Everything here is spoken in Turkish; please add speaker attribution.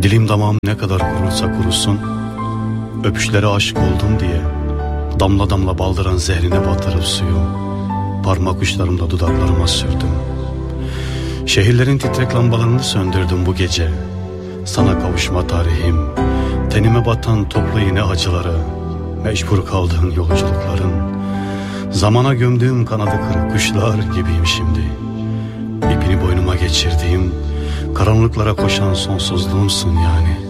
Speaker 1: Dilim damağım ne kadar kurursa kurusun, öpüşlere aşık oldum diye damla damla baldıran zehrine batırıp suyu parmak uçlarımla dudaklarıma sürdüm. Şehirlerin titrek lambalarını söndürdüm bu gece. Sana kavuşma tarihim, tenime batan toplu iğne acıları, mecbur kaldığın yolculukların. Zamana gömdüğüm kanadı kırık kuşlar gibiyim şimdi. İpini boynuma geçirdiğim, karanlıklara koşan sonsuzluğumsun yani.